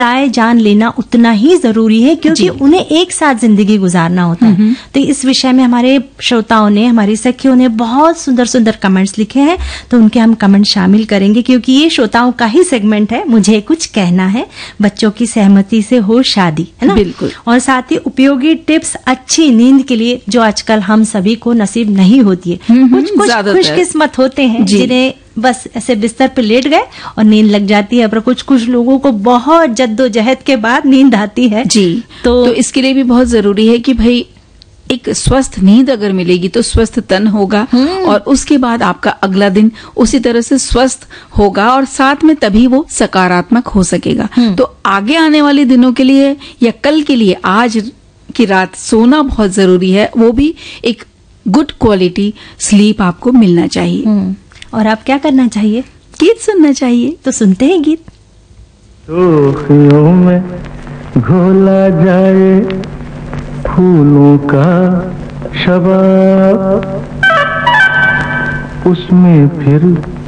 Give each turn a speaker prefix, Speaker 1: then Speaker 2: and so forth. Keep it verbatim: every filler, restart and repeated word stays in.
Speaker 1: राय जान लेना उतना ही जरूरी है, क्योंकि उन्हें एक साथ जिंदगी गुजारना होता है। तो इस विषय में हमारे श्रोताओं ने, हमारी सखियों ने बहुत सुंदर सुंदर कमेंट्स लिखे हैं, तो उनके हम कमेंट शामिल करेंगे, क्योंकि ये श्रोताओं का ही सेगमेंट है। मुझे कुछ कहना है, बच्चों की सहमति से हो शादी, है ना? बिल्कुल। और साथ ही उपयोगी टिप्स अच्छी नींद के लिए, जो आजकल हम सभी को नसीब नहीं होती है। कुछ कुछ खुशकिस्मत होते हैं जिन्हें बस ऐसे बिस्तर पे लेट गए और नींद लग जाती है, पर कुछ कुछ लोगों को बहुत जद्दोजहद के बाद नींद आती है।
Speaker 2: जी तो, तो इसके लिए भी बहुत जरूरी है कि भाई एक स्वस्थ नींद अगर मिलेगी तो स्वस्थ तन होगा, और उसके बाद आपका अगला दिन उसी तरह से स्वस्थ होगा, और साथ में तभी वो सकारात्मक हो सकेगा। तो आगे आने वाले दिनों के लिए या कल के लिए आज की रात सोना बहुत जरूरी है, वो भी एक गुड क्वालिटी स्लीप आपको मिलना चाहिए।
Speaker 1: और आप क्या करना चाहिए?
Speaker 2: गीत सुनना चाहिए।
Speaker 1: तो सुनते हैं गीत।
Speaker 3: शोखियों में घोला जाए फूलों का शबाब, उसमें फिर